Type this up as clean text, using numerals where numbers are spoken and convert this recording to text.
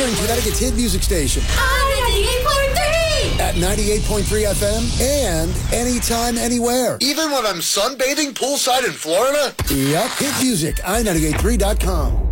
Western Connecticut's hit music station. At 98.3 FM and anytime, anywhere. Even when I'm sunbathing poolside in Florida? Yep, hit music, i983.com.